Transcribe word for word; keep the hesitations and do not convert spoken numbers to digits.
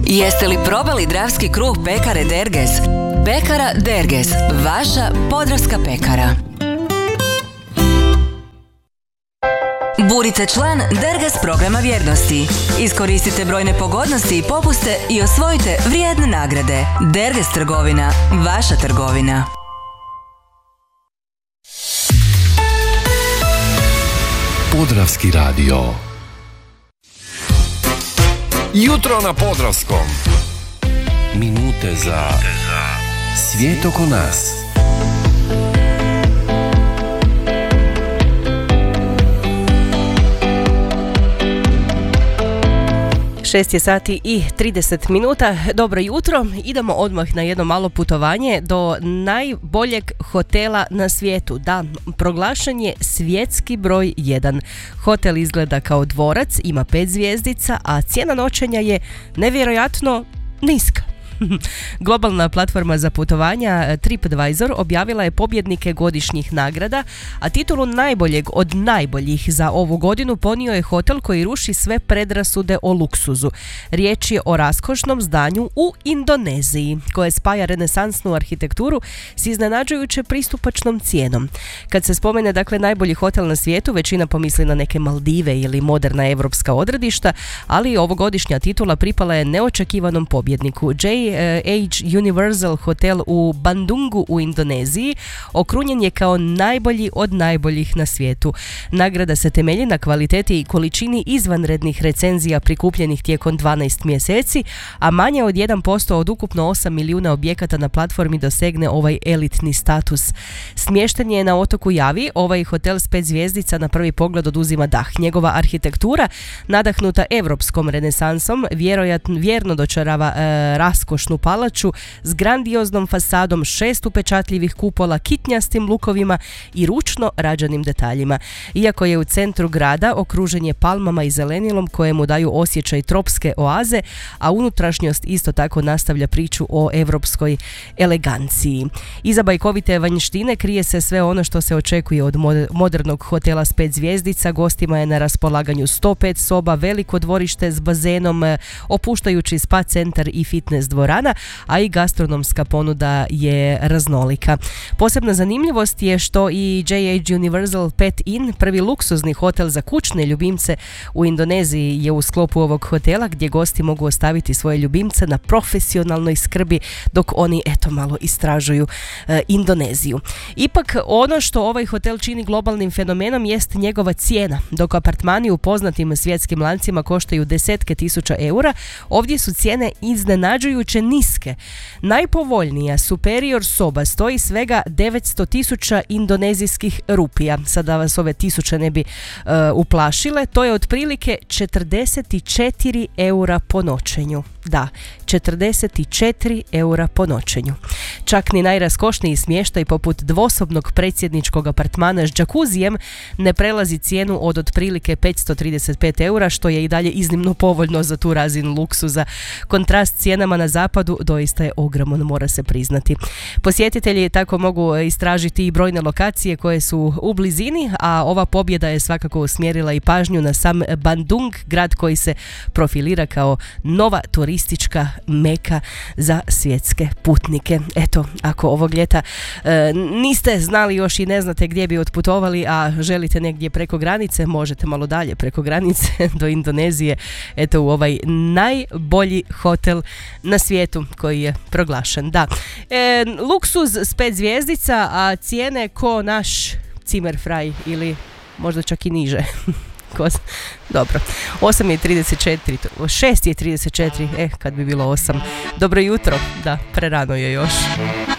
Jeste li probali Dravski kruh pekare Dergez? Pekara Dergez, vaša podravska pekara. Budite član Dergez programa vjernosti. Iskoristite brojne pogodnosti i popuste i osvojite vrijedne nagrade. Dergez trgovina, vaša trgovina. Podravski radio. Jutro na Podravskom. Minute za svijet oko nas. šest je sati i trideset minuta. Dobro jutro. Idemo odmah na jedno malo putovanje do najboljeg hotela na svijetu. Da, proglašen je svjetski broj jedan. Hotel izgleda kao dvorac, ima pet zvjezdica, a cijena noćenja je nevjerojatno niska. Globalna platforma za putovanja TripAdvisor objavila je pobjednike godišnjih nagrada, a titulu najboljeg od najboljih za ovu godinu ponio je hotel koji ruši sve predrasude o luksuzu. Riječ je o raskošnom zdanju u Indoneziji, koje spaja renesansnu arhitekturu s iznenađujuće pristupačnom cijenom. Kad se spomene dakle najbolji hotel na svijetu, većina pomisli na neke Maldive ili moderna evropska odredišta, ali ovogodišnja titula pripala je neočekivanom pobjedniku. J H Universal Hotel u Bandungu u Indoneziji okrunjen je kao najbolji od najboljih na svijetu. Nagrada se temelji na kvaliteti i količini izvanrednih recenzija prikupljenih tijekom dvanaest mjeseci, a manje od jedan posto od ukupno osam milijuna objekata na platformi dosegne ovaj elitni status. Smješten je na otoku Javi, ovaj hotel s pet zvjezdica na prvi pogled oduzima dah. Njegova arhitektura, nadahnuta evropskom renesansom, vjerojatno vjerno dočarava e, raskošnu palaču s grandioznom fasadom, šest upečatljivih kupola, kitnjastim lukovima i ručno rađenim detaljima. Iako je u centru grada, okružen je palmama i zelenilom kojemu daju osjećaj tropske oaze, a unutrašnjost isto tako nastavlja priču o evropskoj eleganciji. Iza bajkovite vanjštine krije se sve ono što se očekuje od modernog hotela s pet zvjezdica. Gostima je na raspolaganju sto pet soba, veliko dvorište s bazenom, opuštajući spa centar i fitness dvorana, a i gastronomska ponuda je raznolika. Posebna zanimljivost je što i J H Universal Pet Inn, prvi luksuzni hotel za kućne ljubimce u Indoneziji, je u sklopu ovog hotela gdje gosti mogu ostaviti svoje ljubimce na profesionalnoj skrbi dok oni eto malo istražuju e, Indoneziju. Ipak ono što ovaj hotel čini globalnim fenomenom jest njegova cijena. Dok apartmani u poznatim svjetskim lancima koštaju desetke tisuća eura, ovdje su cijene iznenađujuće niske. Najpovoljnija superior soba stoji svega devetsto tisuća indonezijskih rupija. Sada vas ove tisuće ne bi uh, uplašile. To je otprilike četrdeset četiri eura po noćenju. Da, četrdeset četiri eura po noćenju. Čak ni najraskošniji smještaj poput dvosobnog predsjedničkog apartmana s džakuzijem ne prelazi cijenu od otprilike petsto trideset pet eura, što je i dalje iznimno povoljno za tu razinu luksuza. Kontrast cijenama na zapadu doista je ogroman, mora se priznati. Posjetitelji tako mogu istražiti i brojne lokacije koje su u blizini, a ova pobjeda je svakako usmjerila i pažnju na sam Bandung, grad koji se profilira kao nova turistička meka za svjetske putnike. Eto, ako ovog ljeta e, niste znali još i ne znate gdje bi otputovali, a želite negdje preko granice, možete malo dalje preko granice do Indonezije, eto u ovaj najbolji hotel na svijetu koji je proglašen. Da, e, luksuz s pet zvjezdica, a cijene ko naš Zimmerfrei ili možda čak i niže. Dobro, osam je trideset četiri, šest je trideset četiri, eh, kad bi bilo osam. Dobro jutro, da, prerano je još.